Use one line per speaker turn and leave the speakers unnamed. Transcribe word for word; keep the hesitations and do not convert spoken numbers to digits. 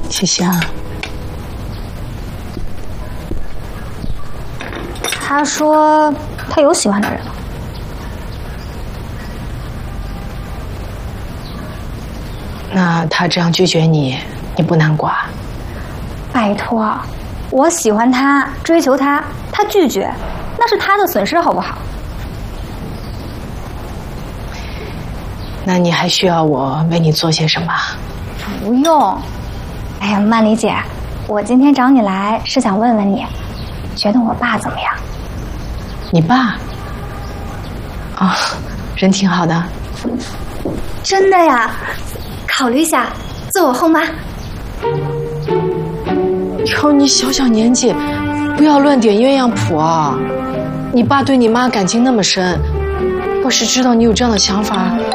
谢谢啊。
他说他有喜欢的人了。
那他这样拒绝你，你不难过啊？
拜托，我喜欢他，追求他，他拒绝，那是他的损失，好不好？
那你还需要我为你做些什么？
不用。哎呀，曼妮姐，我今天找你来是想问问你，觉得我爸怎么样？
你爸？啊，人挺好的。
真的呀？考虑一下，做我后妈。
哟，你小小年纪，不要乱点鸳鸯谱啊！你爸对你妈感情那么深，要是知道你有这样的想法，